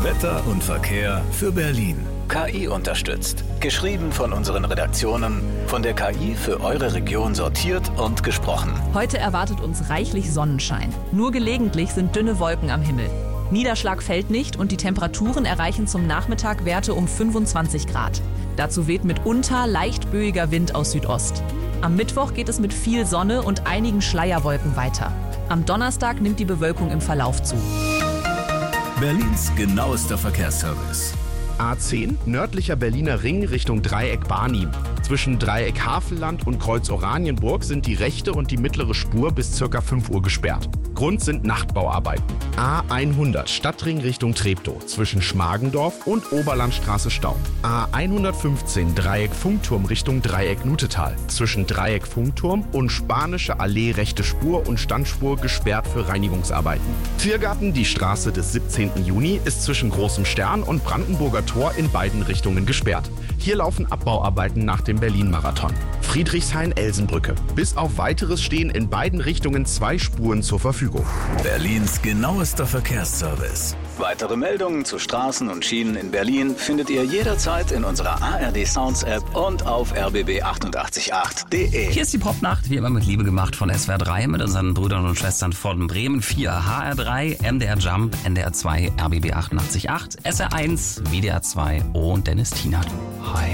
Wetter und Verkehr für Berlin. KI unterstützt. Geschrieben von unseren Redaktionen, von der KI für eure Region sortiert und gesprochen. Heute erwartet uns reichlich Sonnenschein. Nur gelegentlich sind dünne Wolken am Himmel. Niederschlag fällt nicht und die Temperaturen erreichen zum Nachmittag Werte um 25 Grad. Dazu weht mitunter leicht böiger Wind aus Südost. Am Mittwoch geht es mit viel Sonne und einigen Schleierwolken weiter. Am Donnerstag nimmt die Bewölkung im Verlauf zu. Berlins genauester Verkehrsservice. A10, nördlicher Berliner Ring Richtung Dreieck Barnim. Zwischen Dreieck Havelland und Kreuz Oranienburg sind die rechte und die mittlere Spur bis ca. 5 Uhr gesperrt. Grund sind Nachtbauarbeiten. A100, Stadtring Richtung Treptow. Zwischen Schmargendorf und Oberlandstraße Stau. A115, Dreieck Funkturm Richtung Dreieck Nutetal. Zwischen Dreieck Funkturm und Spanische Allee rechte Spur und Standspur gesperrt für Reinigungsarbeiten. Tiergarten, die Straße des 17. Juni, ist zwischen Großem Stern und Brandenburger Tor in beiden Richtungen gesperrt. Hier laufen Abbauarbeiten nach dem Berlin-Marathon. Friedrichshain-Elsenbrücke. Bis auf Weiteres stehen in beiden Richtungen 2 Spuren zur Verfügung. Berlins genauester Verkehrsservice. Weitere Meldungen zu Straßen und Schienen in Berlin findet ihr jederzeit in unserer ARD Sounds App und auf rbb888.de. Hier ist die Popnacht, wie immer mit Liebe gemacht von SWR 3 mit unseren Brüdern und Schwestern von Bremen 4, HR3, MDR Jump, NDR 2, RBB 88.8, SR1, WDR 2 und Dennis Tienert. Hi.